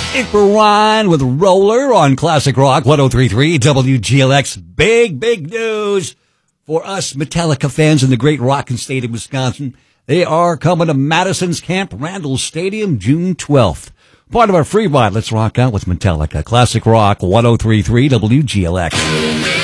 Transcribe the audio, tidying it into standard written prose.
April Wine with Roller on Classic Rock 103.3 WGLX. Big news for us Metallica fans in the great rockin' state of Wisconsin. They are coming to Madison's Camp Randall Stadium June 12th. Part of our free ride. Let's rock out with Metallica. Classic Rock 103.3 WGLX.